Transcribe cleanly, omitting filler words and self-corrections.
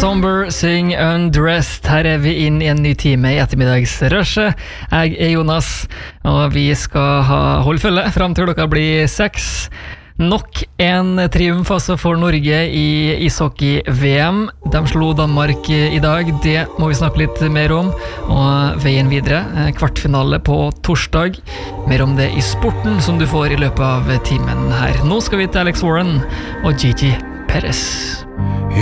Somber Sing Undressed. Her vi inn I en ny time I ettermiddagsrushet. Jeg Jonas, og vi skal holde følge frem til klokka blir 6. Nok en triumf altså for Norge I ishockey-VM. De slo Danmark I dag, det må vi snakke litt mer om. Og veien videre, kvartfinale på torsdag. Mer om det I sporten som du får I løpet av timen her. Nå skal vi til Alex Warren og Gigi Perez.